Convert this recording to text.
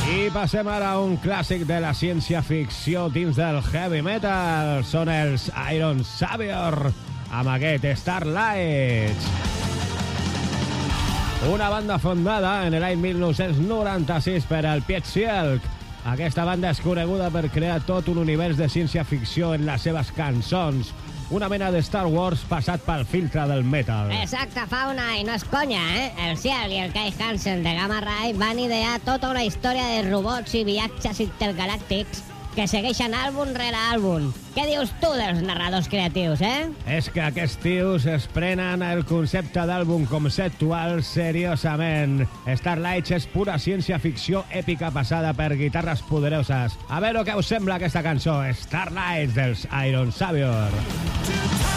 I passem ara a un clàssic de la ciència-ficció dins del heavy metal. Són els Iron Savior, amb aquest Starlight. Una banda fundada en l'any 1996 per el Piet Sielck. Aquesta banda és coneguda per crear tot un univers de ciència-ficció en les seves cançons. Una mena de Star Wars passat pel filtre del metal. Exacte, Fauna, i no és conya, eh? El Sielck i el Kai Hansen de Gamma Ray van idear tota una història de robots i viatges intergalàctics que segueixen àlbum rere àlbum. Què dius tu dels narradors creatius, eh? És que aquests tios es prenen el concepte d'àlbum conceptual seriosament. Starlight és pura ciència-ficció èpica passada per guitarres poderoses. A veure què us sembla aquesta cançó, Starlight dels Iron Savior.